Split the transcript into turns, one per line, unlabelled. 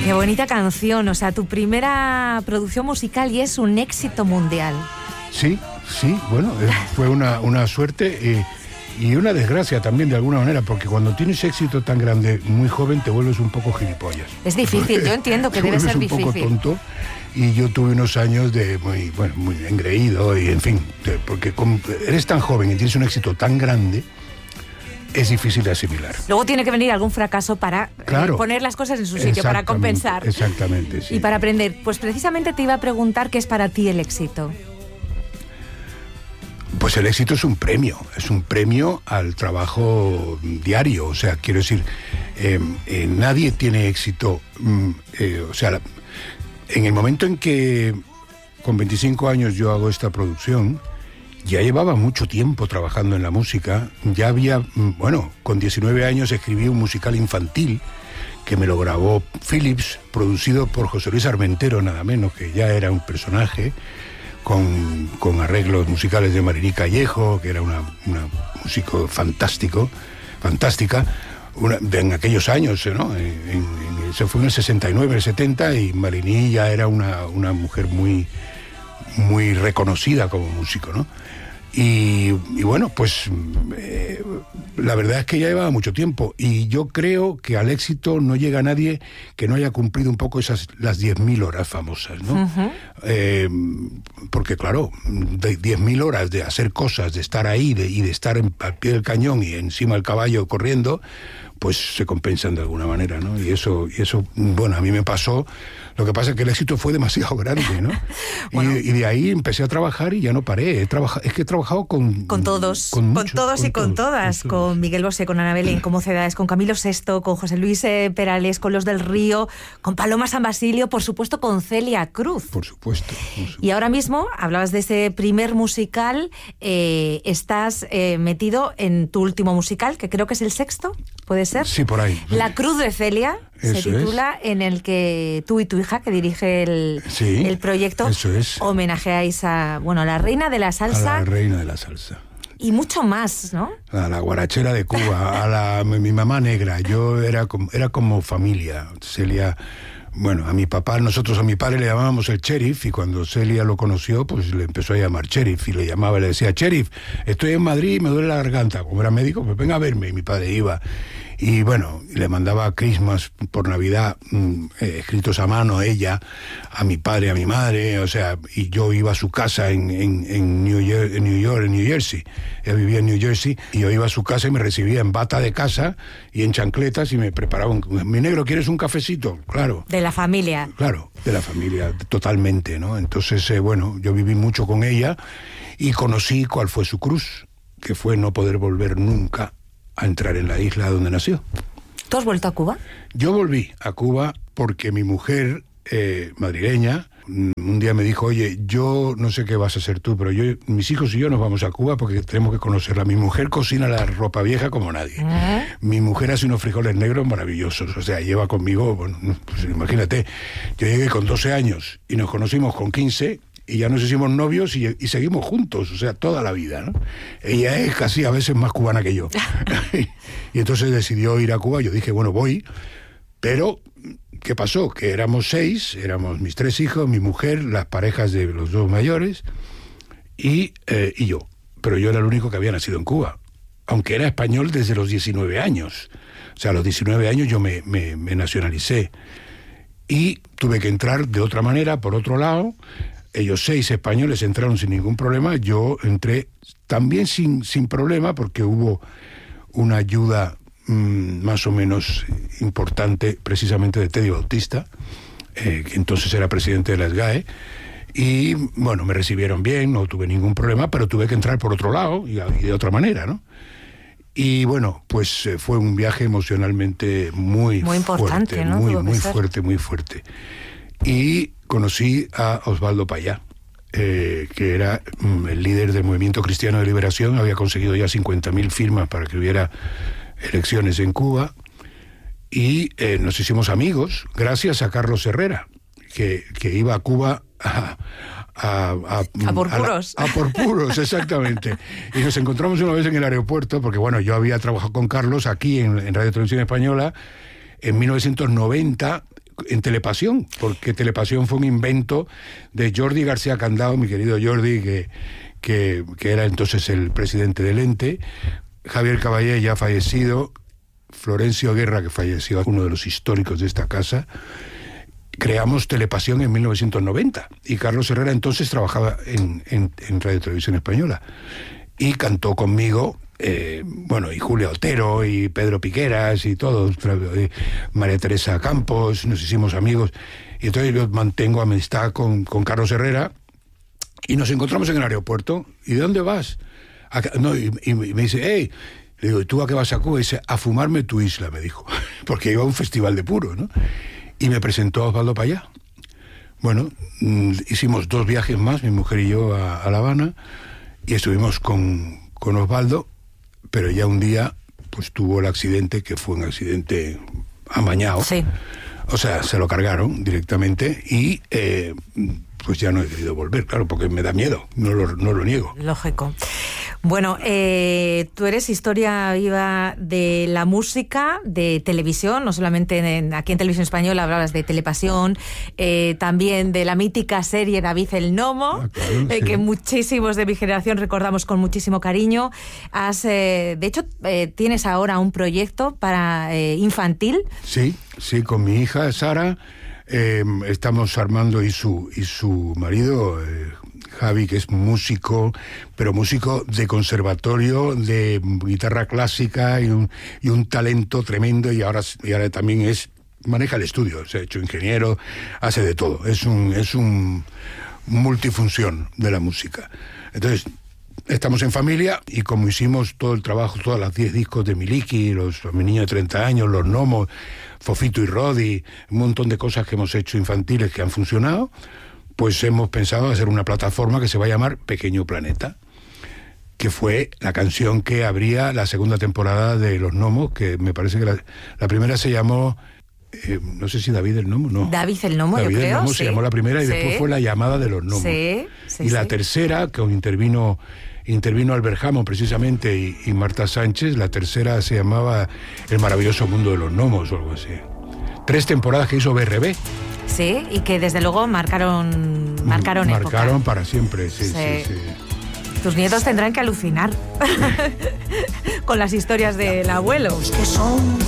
Qué bonita canción, o sea, tu primera producción musical y es un éxito mundial.
Sí, bueno, fue una suerte y una desgracia también de alguna manera, porque cuando tienes éxito tan grande, muy joven, te vuelves un poco gilipollas.
Es difícil, yo entiendo que debe ser difícil.
Un poco tonto, y yo tuve unos años de muy engreído y en fin, porque eres tan joven y tienes un éxito tan grande, es difícil de asimilar.
Luego tiene que venir algún fracaso para poner las cosas en su sitio, para compensar.
Exactamente, sí.
Y para aprender. Pues precisamente te iba a preguntar qué es para ti el éxito.
Pues el éxito es un premio al trabajo diario. O sea, quiero decir, nadie tiene éxito. O sea, en el momento en que con 25 años yo hago esta producción, ya llevaba mucho tiempo trabajando en la música. Ya había, con 19 años escribí un musical infantil que me lo grabó Philips, producido por José Luis Armentero, nada menos, que ya era un personaje, con arreglos musicales de Mariní Callejo, que era una músico fantástica, en aquellos años, ¿no? Se fue en el 69, el 70, y Mariní ya era una mujer muy reconocida como músico, ¿no? Y bueno, pues la verdad es que ya llevaba mucho tiempo, y yo creo que al éxito no llega nadie que no haya cumplido un poco las 10.000 horas famosas, ¿no? Uh-huh. Porque claro, 10.000 horas de hacer cosas, de estar ahí y de estar al pie del cañón y encima del caballo corriendo, pues se compensan de alguna manera, ¿no? Y eso, bueno, a mí me pasó. Lo que pasa es que el éxito fue demasiado grande, ¿no? Bueno. Y de ahí empecé a trabajar y ya no paré. Es que he trabajado con todos
y con todas. Con Miguel Bosé, con Ana Belén, con Mocedades, con Camilo Sesto, con José Luis Perales, con Los del Río, con Paloma San Basilio, por supuesto con Celia Cruz.
Por supuesto.
Y ahora mismo, hablabas de ese primer musical, estás metido en tu último musical, que creo que es el sexto, ¿puede ser?
Sí, por ahí.
La Cruz de Celia. Eso se titula, en el que tú y tu hija, que dirige el proyecto, homenajeáis a la reina de la salsa.
A la reina de la salsa.
Y mucho más, ¿no?
A la guarachera de Cuba, mi mamá negra. Yo era como familia. Celia, a mi papá, nosotros a mi padre le llamábamos el sheriff, y cuando Celia lo conoció, pues le empezó a llamar sheriff, y le llamaba y le decía: sheriff, estoy en Madrid y me duele la garganta. Como era médico, pues venga a verme, y mi padre iba. Y le mandaba Christmas por Navidad escritos a mano a ella, a mi padre, a mi madre, o sea, y yo iba a su casa en New Jersey. Ella vivía en New Jersey, y yo iba a su casa y me recibía en bata de casa y en chancletas, y me preparaba mi negro, ¿quieres un cafecito? Claro.
De la familia.
Claro, de la familia, totalmente, ¿no? Entonces, yo viví mucho con ella y conocí cuál fue su cruz, que fue no poder volver nunca a entrar en la isla donde nació.
¿Tú has vuelto a Cuba?
Yo volví a Cuba porque mi mujer, madrileña, un día me dijo: oye, yo no sé qué vas a hacer tú, pero mis hijos y yo nos vamos a Cuba porque tenemos que conocerla. Mi mujer cocina la ropa vieja como nadie. Mi mujer hace unos frijoles negros maravillosos, o sea, lleva conmigo, pues imagínate, yo llegué con 12 años y nos conocimos con 15, y ya nos hicimos novios y seguimos juntos, o sea, toda la vida, ¿no? Ella es casi a veces más cubana que yo. Y entonces decidió ir a Cuba. Yo dije, voy. Pero, ¿qué pasó? Que éramos 6, éramos mis 3 hijos, mi mujer, las parejas de los 2 mayores y yo. Pero yo era el único que había nacido en Cuba, aunque era español desde los 19 años. O sea, a los 19 años yo me nacionalicé. Y tuve que entrar de otra manera, por otro lado. Ellos 6 españoles entraron sin ningún problema. Yo entré también sin problema, porque hubo una ayuda más o menos importante, precisamente de Teddy Bautista, que entonces era presidente de la SGAE. Y me recibieron bien, no tuve ningún problema, pero tuve que entrar por otro lado y de otra manera, ¿no? Y pues fue un viaje emocionalmente muy importante, fuerte, ¿no? Muy fuerte. Y conocí a Osvaldo Payá, que era el líder del Movimiento Cristiano de Liberación. Había conseguido ya 50.000 firmas para que hubiera elecciones en Cuba, y nos hicimos amigos gracias a Carlos Herrera, que iba a Cuba a
por puros.
A por puros, exactamente. Y nos encontramos una vez en el aeropuerto, porque yo había trabajado con Carlos aquí en Radio Televisión Española en 1990 en Telepasión, porque Telepasión fue un invento de Jordi García Candao, mi querido Jordi, que era entonces el presidente del ente, Javier Caballé, ya fallecido, Florencio Guerra, que falleció, uno de los históricos de esta casa. Creamos Telepasión en 1990 y Carlos Herrera entonces trabajaba en Radio Televisión Española y cantó conmigo, y Julia Otero y Pedro Piqueras y todos, María Teresa Campos, nos hicimos amigos y entonces yo mantengo amistad con Carlos Herrera y nos encontramos en el aeropuerto. ¿Y de dónde vas? Y me dice, hey, le digo, ¿y tú a qué vas a Cuba? Y dice, a fumarme tu isla, me dijo, porque iba a un festival de puro, ¿no? Y me presentó a Osvaldo Payá. Bueno, hicimos 2 viajes más, mi mujer y yo, a La Habana, y estuvimos con Osvaldo, pero ya un día pues tuvo el accidente, que fue un accidente amañado.
Sí.
O sea, se lo cargaron directamente y pues ya no he querido volver, claro, porque me da miedo, no lo niego.
Lógico. Bueno, tú eres historia viva de la música, de televisión, no solamente aquí en Televisión Española hablabas de Telepasión, también de la mítica serie David el Nomo,
claro, sí.
Que muchísimos de mi generación recordamos con muchísimo cariño. De hecho, tienes ahora un proyecto para infantil.
Sí, con mi hija Sara. Estamos Armando y su marido, Javi, que es músico, pero músico de conservatorio, de guitarra clásica y un talento tremendo, y ahora también maneja el estudio, se ha hecho ingeniero, hace de todo, es un multifunción de la música. Entonces, estamos en familia y como hicimos todo el trabajo, todas las 10 discos de Miliki, Mi niño de 30 años, Los Gnomos, Fofito y Rodi, un montón de cosas que hemos hecho infantiles que han funcionado, pues hemos pensado hacer una plataforma que se va a llamar Pequeño Planeta, que fue la canción que abría la segunda temporada de Los Gnomos, que me parece que la primera se llamó, no sé si David el Gnomo, no.
David el Gnomo,
David
yo creo,
el Gnomo
sí.
Se llamó la primera y
Sí.
después fue La llamada de los Gnomos.
Sí,
y la tercera, que intervino Albert Hammond precisamente y Marta Sánchez, la tercera se llamaba El maravilloso mundo de los gnomos o algo así. 3 temporadas que hizo BRB.
Sí, y que desde luego marcaron época.
Para siempre, sí.
Tus nietos tendrán que alucinar con las historias del abuelo.
Que son